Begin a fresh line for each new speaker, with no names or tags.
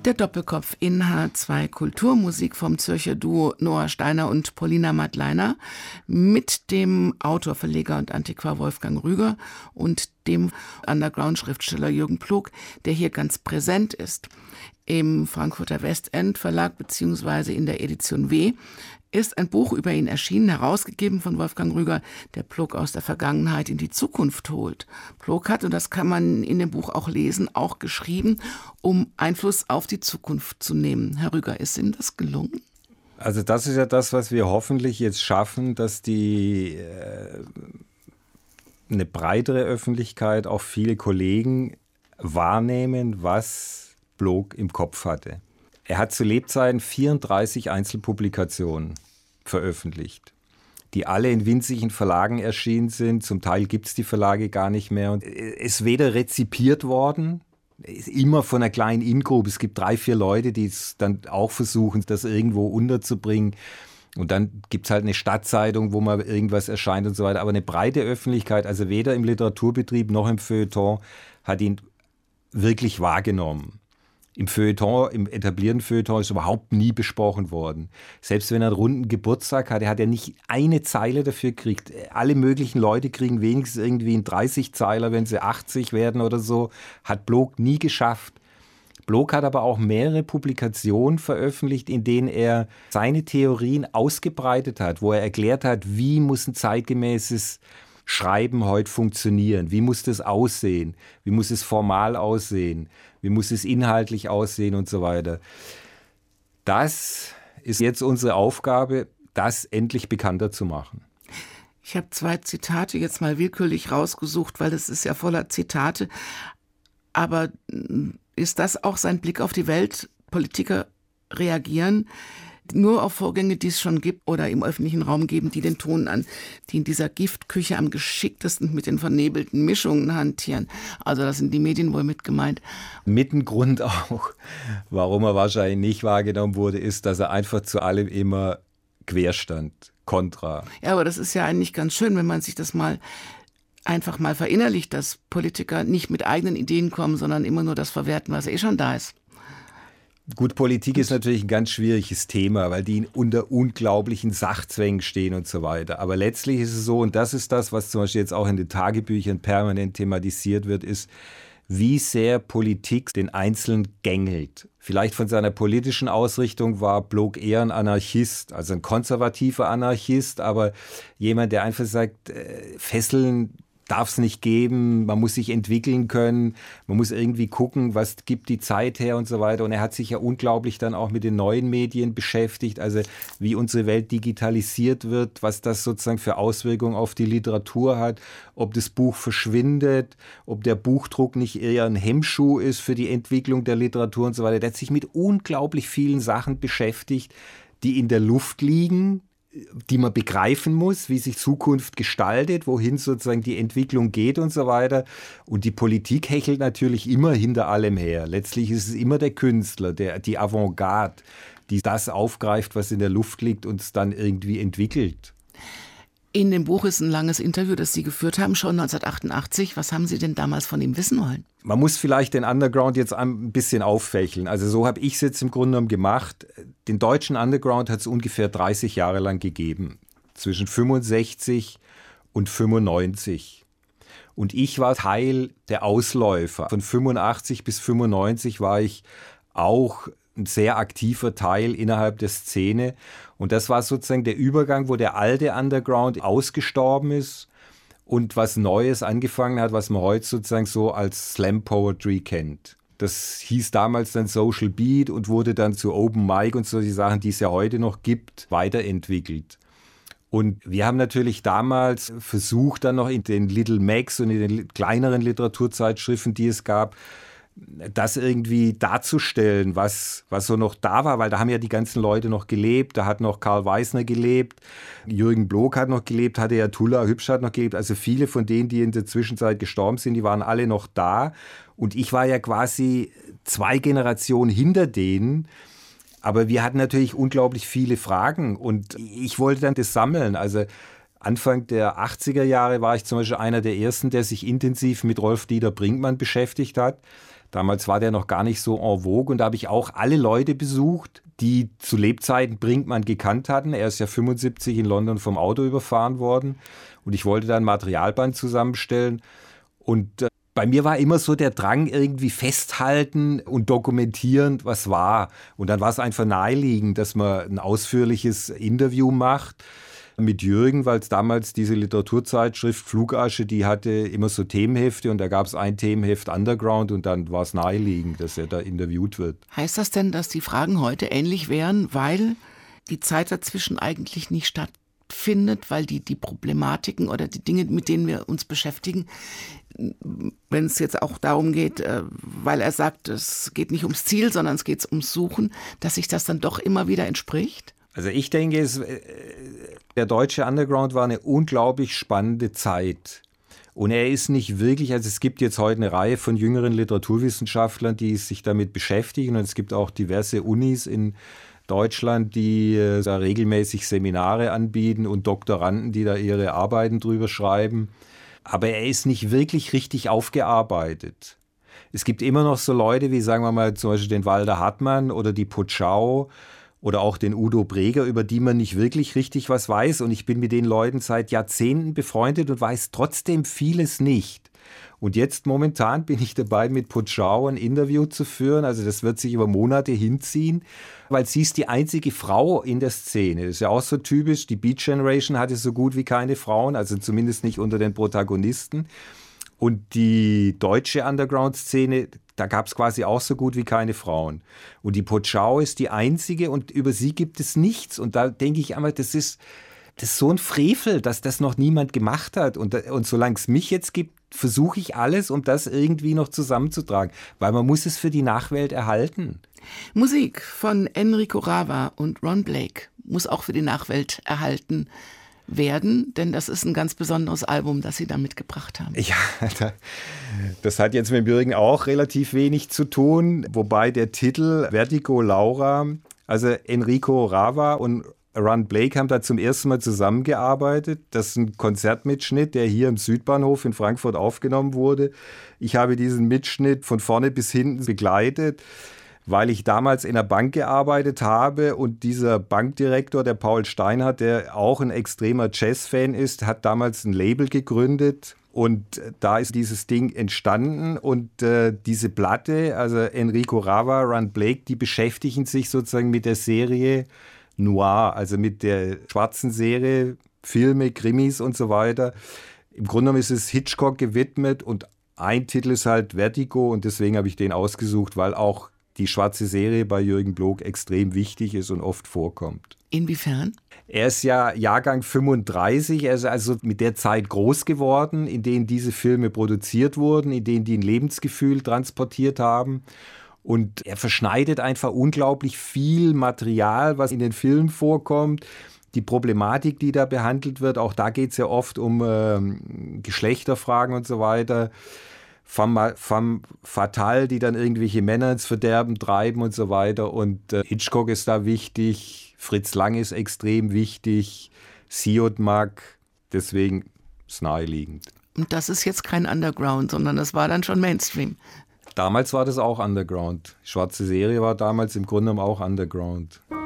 Der Doppelkopf in H2 Kulturmusik vom Zürcher Duo Noah Steiner und Paulina Madleiner mit dem Autor, Verleger und Antiquar Wolfgang Rüger und dem Underground-Schriftsteller Jürgen Ploog, der hier ganz präsent ist. Im Frankfurter Westend Verlag bzw. in der Edition W ist ein Buch über ihn erschienen, herausgegeben von Wolfgang Rüger, der Ploog aus der Vergangenheit in die Zukunft holt. Ploog hat, und das kann man in dem Buch auch lesen, auch geschrieben, um Einfluss auf die Zukunft zu nehmen. Herr Rüger, ist Ihnen das gelungen?
Also das ist ja das, was wir hoffentlich jetzt schaffen, dass eine breitere Öffentlichkeit, auch viele Kollegen wahrnehmen, was Ploog im Kopf hatte. Er hat zu Lebzeiten 34 Einzelpublikationen veröffentlicht, die alle in winzigen Verlagen erschienen sind. Zum Teil gibt es die Verlage gar nicht mehr. Und es ist weder rezipiert worden, ist immer von einer kleinen In-Group. Es gibt 3, 4 Leute, die es dann auch versuchen, das irgendwo unterzubringen. Und dann gibt es halt eine Stadtzeitung, wo mal irgendwas erscheint und so weiter. Aber eine breite Öffentlichkeit, also weder im Literaturbetrieb noch im Feuilleton, hat ihn wirklich wahrgenommen. Im Feuilleton, im etablierten Feuilleton ist überhaupt nie besprochen worden. Selbst wenn er einen runden Geburtstag hatte, hat er nicht eine Zeile dafür gekriegt. Alle möglichen Leute kriegen wenigstens irgendwie einen 30-Zeiler, wenn sie 80 werden oder so. Hat Ploog nie geschafft. Ploog hat aber auch mehrere Publikationen veröffentlicht, in denen er seine Theorien ausgebreitet hat, wo er erklärt hat, wie muss ein zeitgemäßes Schreiben heute funktionieren, wie muss das aussehen, wie muss es formal aussehen, wie muss es inhaltlich aussehen und so weiter. Das ist jetzt unsere Aufgabe, das endlich bekannter zu machen.
Ich habe 2 Zitate jetzt mal willkürlich rausgesucht, weil das ist ja voller Zitate. Aber ist das auch sein Blick auf die Welt? Politiker reagieren nur auf Vorgänge, die es schon gibt oder im öffentlichen Raum geben, die den Ton an, die in dieser Giftküche am geschicktesten mit den vernebelten Mischungen hantieren. Also das sind die Medien wohl mit gemeint.
Mit ein Grund auch, warum er wahrscheinlich nicht wahrgenommen wurde, ist, dass er einfach zu allem immer quer stand, kontra.
Ja, aber das ist ja eigentlich ganz schön, wenn man sich das mal einfach mal verinnerlicht, dass Politiker nicht mit eigenen Ideen kommen, sondern immer nur das verwerten, was schon da ist.
Gut, Politik ist natürlich ein ganz schwieriges Thema, weil die unter unglaublichen Sachzwängen stehen und so weiter. Aber letztlich ist es so, und das ist das, was zum Beispiel jetzt auch in den Tagebüchern permanent thematisiert wird, ist, wie sehr Politik den Einzelnen gängelt. Vielleicht von seiner politischen Ausrichtung war Ploog eher ein Anarchist, also ein konservativer Anarchist, aber jemand, der einfach sagt, Fesseln darf es nicht geben, man muss sich entwickeln können, man muss irgendwie gucken, was gibt die Zeit her und so weiter. Und er hat sich ja unglaublich dann auch mit den neuen Medien beschäftigt, also wie unsere Welt digitalisiert wird, was das sozusagen für Auswirkungen auf die Literatur hat, ob das Buch verschwindet, ob der Buchdruck nicht eher ein Hemmschuh ist für die Entwicklung der Literatur und so weiter. Der hat sich mit unglaublich vielen Sachen beschäftigt, die in der Luft liegen, die man begreifen muss, wie sich Zukunft gestaltet, wohin sozusagen die Entwicklung geht und so weiter. Und die Politik hechelt natürlich immer hinter allem her. Letztlich ist es immer der Künstler, die Avantgarde, die das aufgreift, was in der Luft liegt und es dann irgendwie entwickelt.
In dem Buch ist ein langes Interview, das Sie geführt haben, schon 1988. Was haben Sie denn damals von ihm wissen wollen?
Man muss vielleicht den Underground jetzt ein bisschen auffächeln. Also so habe ich es jetzt im Grunde genommen gemacht. Den deutschen Underground hat es ungefähr 30 Jahre lang gegeben. Zwischen 65 und 95. Und ich war Teil der Ausläufer. Von 85 bis 95 war ich auch ein sehr aktiver Teil innerhalb der Szene. Und das war sozusagen der Übergang, wo der alte Underground ausgestorben ist und was Neues angefangen hat, was man heute sozusagen so als Slam Poetry kennt. Das hieß damals dann Social Beat und wurde dann zu Open Mic und solche Sachen, die es ja heute noch gibt, weiterentwickelt. Und wir haben natürlich damals versucht, dann noch in den Little Macs und in den kleineren Literaturzeitschriften, die es gab, das irgendwie darzustellen, was so noch da war, weil da haben ja die ganzen Leute noch gelebt, da hat noch Karl Weisner gelebt, Jürgen Ploog hat noch gelebt, hatte ja Tulla Hübsch hat noch gelebt, also viele von denen, die in der Zwischenzeit gestorben sind, die waren alle noch da und ich war ja quasi 2 Generationen hinter denen, aber wir hatten natürlich unglaublich viele Fragen und ich wollte dann das sammeln, also Anfang der 80er Jahre war ich zum Beispiel einer der Ersten, der sich intensiv mit Rolf-Dieter Brinkmann beschäftigt hat. Damals war der noch gar nicht so en vogue und da habe ich auch alle Leute besucht, die zu Lebzeiten Brinkmann gekannt hatten. Er ist ja 75 in London vom Auto überfahren worden und ich wollte da ein Materialband zusammenstellen und bei mir war immer so der Drang, irgendwie festhalten und dokumentieren, was war. Und dann war es einfach naheliegend, dass man ein ausführliches Interview macht mit Jürgen, weil es damals diese Literaturzeitschrift Flugasche, die hatte immer so Themenhefte und da gab es ein Themenheft Underground und dann war es naheliegend, dass er da interviewt wird.
Heißt das denn, dass die Fragen heute ähnlich wären, weil die Zeit dazwischen eigentlich nicht stattfindet, weil die Problematiken oder die Dinge, mit denen wir uns beschäftigen, wenn es jetzt auch darum geht, weil er sagt, es geht nicht ums Ziel, sondern es geht ums Suchen, dass sich das dann doch immer wieder entspricht?
Also ich denke, der deutsche Underground war eine unglaublich spannende Zeit. Und er ist nicht wirklich, also es gibt jetzt heute eine Reihe von jüngeren Literaturwissenschaftlern, die sich damit beschäftigen. Und es gibt auch diverse Unis in Deutschland, die da regelmäßig Seminare anbieten und Doktoranden, die da ihre Arbeiten drüber schreiben. Aber er ist nicht wirklich richtig aufgearbeitet. Es gibt immer noch so Leute wie, sagen wir mal, zum Beispiel den Walter Hartmann oder die Potschau oder auch den Udo Breger, über die man nicht wirklich richtig was weiß. Und ich bin mit den Leuten seit Jahrzehnten befreundet und weiß trotzdem vieles nicht. Und jetzt momentan bin ich dabei, mit Potschau ein Interview zu führen. Also das wird sich über Monate hinziehen, weil sie ist die einzige Frau in der Szene. Das ist ja auch so typisch. Die Beat Generation hatte so gut wie keine Frauen, also zumindest nicht unter den Protagonisten. Und die deutsche Underground-Szene, da gab es quasi auch so gut wie keine Frauen. Und die Potschau ist die einzige und über sie gibt es nichts. Und da denke ich einmal, das ist so ein Frevel, dass das noch niemand gemacht hat. Und solange es mich jetzt gibt, versuche ich alles, um das irgendwie noch zusammenzutragen. Weil man muss es für die Nachwelt erhalten.
Musik von Enrico Rava und Ron Blake muss auch für die Nachwelt erhalten werden, denn das ist ein ganz besonderes Album, das Sie da mitgebracht haben.
Ja, das hat jetzt mit Jürgen auch relativ wenig zu tun, wobei der Titel Vertigo Laura, also Enrico Rava und Ron Blake haben da zum ersten Mal zusammengearbeitet. Das ist ein Konzertmitschnitt, der hier im Südbahnhof in Frankfurt aufgenommen wurde. Ich habe diesen Mitschnitt von vorne bis hinten begleitet, weil ich damals in der Bank gearbeitet habe und dieser Bankdirektor, der Paul Steinhardt, der auch ein extremer Jazz-Fan ist, hat damals ein Label gegründet und da ist dieses Ding entstanden und diese Platte, also Enrico Rava, Ron Blake, die beschäftigen sich sozusagen mit der Serie Noir, also mit der schwarzen Serie, Filme, Krimis und so weiter. Im Grunde genommen ist es Hitchcock gewidmet und ein Titel ist halt Vertigo und deswegen habe ich den ausgesucht, weil auch die schwarze Serie bei Jürgen Block extrem wichtig ist und oft vorkommt.
Inwiefern?
Er ist ja Jahrgang 35, er ist also mit der Zeit groß geworden, in denen diese Filme produziert wurden, in denen die ein Lebensgefühl transportiert haben. Und er verschneidet einfach unglaublich viel Material, was in den Filmen vorkommt. Die Problematik, die da behandelt wird, auch da geht es ja oft um Geschlechterfragen und so weiter. Femme fatale, die dann irgendwelche Männer ins Verderben treiben und so weiter. Und Hitchcock ist da wichtig, Fritz Lang ist extrem wichtig, Siodmak, deswegen ist naheliegend.
Und das ist jetzt kein Underground, sondern das war dann schon Mainstream.
Damals war das auch Underground. Die schwarze Serie war damals im Grunde genommen auch Underground.